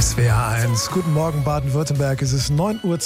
SWR 1. Guten Morgen Baden-Württemberg. Es ist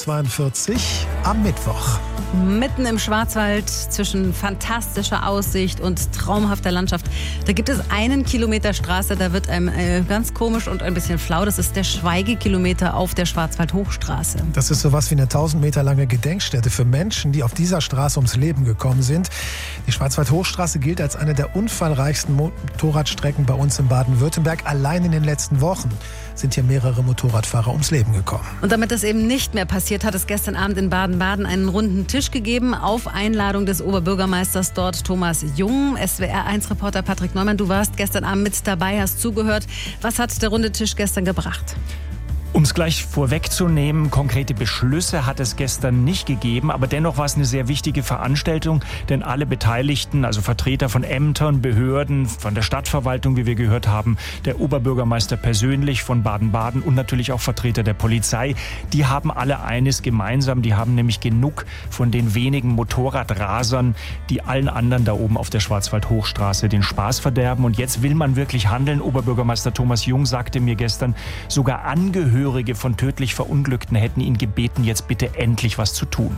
9:42 Uhr am Mittwoch. Mitten im Schwarzwald zwischen fantastischer Aussicht und traumhafter Landschaft. Da gibt es 1 Kilometer Straße, da wird einem ganz komisch und ein bisschen flau. Das ist der Schweigekilometer auf der Schwarzwald-Hochstraße. Das ist sowas wie eine 1000 Meter lange Gedenkstätte für Menschen, die auf dieser Straße ums Leben gekommen sind. Die Schwarzwald-Hochstraße gilt als eine der unfallreichsten Motorradstrecken bei uns in Baden-Württemberg. Allein in den letzten Wochen sind hier mehrere Motorradfahrer ums Leben gekommen. Und damit das eben nicht mehr passiert, hat es gestern Abend in Baden-Baden einen runden Tisch gegeben, auf Einladung des Oberbürgermeisters dort, Thomas Jung. SWR1-Reporter Patrick Neumann, du warst gestern Abend mit dabei, hast zugehört. Was hat der runde Tisch gestern gebracht? Um es gleich vorwegzunehmen, konkrete Beschlüsse hat es gestern nicht gegeben, aber dennoch war es eine sehr wichtige Veranstaltung, denn alle Beteiligten, also Vertreter von Ämtern, Behörden, von der Stadtverwaltung, wie wir gehört haben, der Oberbürgermeister persönlich von Baden-Baden und natürlich auch Vertreter der Polizei, die haben alle eines gemeinsam, die haben nämlich genug von den wenigen Motorradrasern, die allen anderen da oben auf der Schwarzwald-Hochstraße den Spaß verderben. Und jetzt will man wirklich handeln. Oberbürgermeister Thomas Jung sagte mir gestern, sogar Angehörige von tödlich Verunglückten hätten ihn gebeten, jetzt bitte endlich was zu tun.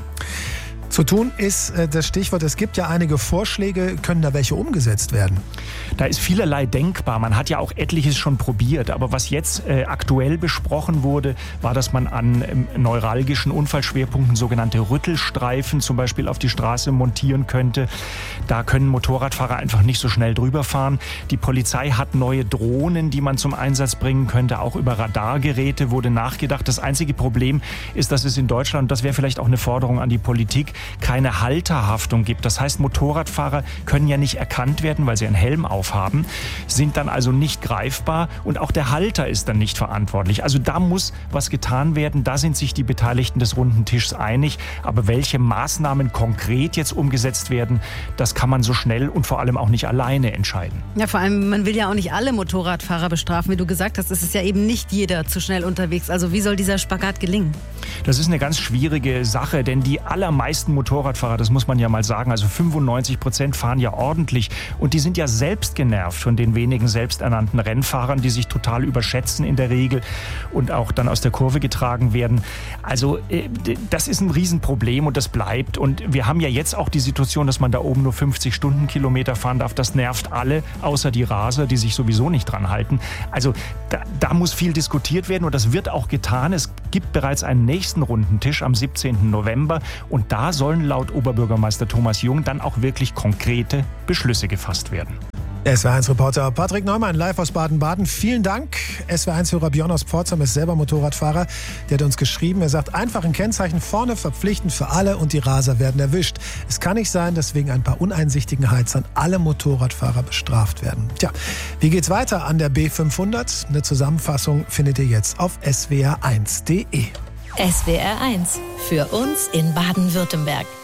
Zu tun ist das Stichwort. Es gibt ja einige Vorschläge. Können da welche umgesetzt werden? Da ist vielerlei denkbar. Man hat ja auch etliches schon probiert. Aber was jetzt aktuell besprochen wurde, war, dass man an neuralgischen Unfallschwerpunkten sogenannte Rüttelstreifen zum Beispiel auf die Straße montieren könnte. Da können Motorradfahrer einfach nicht so schnell drüber fahren. Die Polizei hat neue Drohnen, die man zum Einsatz bringen könnte. Auch über Radargeräte wurde nachgedacht. Das einzige Problem ist, dass es in Deutschland, und das wäre vielleicht auch eine Forderung an die Politik, keine Halterhaftung gibt. Das heißt, Motorradfahrer können ja nicht erkannt werden, weil sie einen Helm aufhaben, sind dann also nicht greifbar und auch der Halter ist dann nicht verantwortlich. Also da muss was getan werden. Da sind sich die Beteiligten des runden Tischs einig. Aber welche Maßnahmen konkret jetzt umgesetzt werden, das kann man so schnell und vor allem auch nicht alleine entscheiden. Ja, vor allem, man will ja auch nicht alle Motorradfahrer bestrafen. Wie du gesagt hast, es ist ja eben nicht jeder zu schnell unterwegs. Also wie soll dieser Spagat gelingen? Das ist eine ganz schwierige Sache, denn die allermeisten Motorradfahrer, das muss man ja mal sagen, also 95% fahren ja ordentlich und die sind ja selbst genervt von den wenigen selbsternannten Rennfahrern, die sich total überschätzen in der Regel und auch dann aus der Kurve getragen werden. Also das ist ein Riesenproblem und das bleibt. Und wir haben ja jetzt auch die Situation, dass man da oben nur 50 Stundenkilometer fahren darf. Das nervt alle, außer die Raser, die sich sowieso nicht dran halten. Also da muss viel diskutiert werden und das wird auch getan. Es gibt bereits einen nächsten runden Tisch am 17. November und da sollen laut Oberbürgermeister Thomas Jung dann auch wirklich konkrete Beschlüsse gefasst werden. SWR1-Reporter Patrick Neumann, live aus Baden-Baden. Vielen Dank. SWR1-Hörer Björn aus Pforzheim ist selber Motorradfahrer. Der hat uns geschrieben, er sagt, einfach ein Kennzeichen vorne, verpflichtend für alle und die Raser werden erwischt. Es kann nicht sein, dass wegen ein paar uneinsichtigen Heizern alle Motorradfahrer bestraft werden. Tja, wie geht's weiter an der B500? Eine Zusammenfassung findet ihr jetzt auf swr1.de. SWR 1 für uns in Baden-Württemberg.